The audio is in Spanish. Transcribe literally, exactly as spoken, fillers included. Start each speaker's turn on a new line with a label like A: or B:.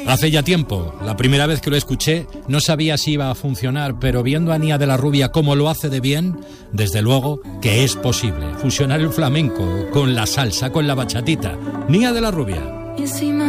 A: Hace ya tiempo, la primera vez que lo escuché, no sabía si iba a funcionar, pero viendo a Nia de la Rubia cómo lo hace de bien, desde luego que es posible fusionar el flamenco con la salsa, con la bachatita. Nia de la Rubia.